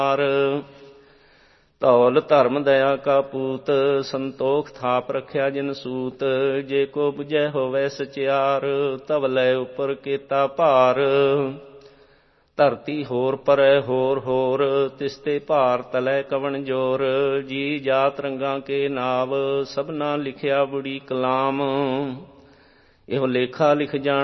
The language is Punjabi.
ਧੌਲ ਧਰਮ ਦਇਆ ਕਾ ਪੂਤ, ਸੰਤੋਖ ਥਾਪ ਰਖਿਆ ਜਿਨ ਸੂਤ। ਜੇ ਕੋ ਬੁਝੈ ਹੋਵੈ ਸਚਿਆਰ, ਤਵ ਲੈ ਉਪਰ ਕੀਤਾ ਭਾਰ। ਧਰਤੀ ਹੋਰ ਪਰੈ ਹੋਰ ਹੋਰ, ਤਿਸ ਤੇ ਭਾਰ ਤਲੈ ਕਵਣ ਜੋਰ। ਜੀ ਜਾਤ ਰੰਗਾਂ ਕੇ ਨਾਵ, ਸਭਨਾ ਲਿਖਿਆ ਬੁੜੀ ਕਲਾਮ। ਇਹੋ ਲੇਖਾ ਲਿਖ ਜਾਣ